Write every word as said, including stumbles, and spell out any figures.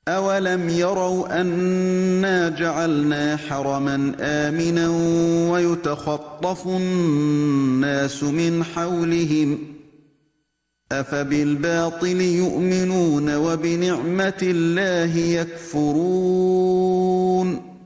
أَوَلَمْ يَرَوْا أَنَّا جَعَلْنَا حَرَمًا آمِنًا وَيُتَخَطَّفُ النَّاسُ مِنْ حَوْلِهِمْ ۚ أَفَبِالْبَاطِلِ يُؤْمِنُونَ وَبِنِعْمَةِ اللَّهِ يَكْفُرُونَ